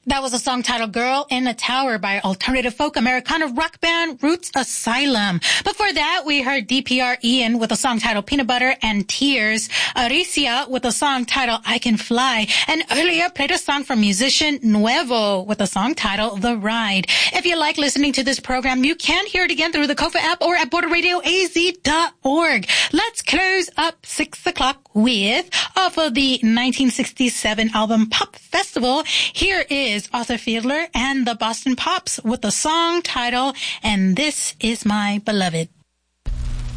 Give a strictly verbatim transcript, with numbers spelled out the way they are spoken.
That was a song titled Girl in a Tower by alternative folk Americana rock band Roots Asylum. Before that, we heard D P R Ian with a song titled Peanut Butter and Tears, Aricia with a song titled I Can Fly, and earlier played a song from musician Nuevo with a song titled The Ride. If you like listening to this program, you can hear it again through the Kofa app or at border radio a z dot org. Let's close up six o'clock with, off of the nineteen sixty-seven album Pop Festival, here is Arthur Fiedler and the Boston Pops with the song title And This Is My Beloved.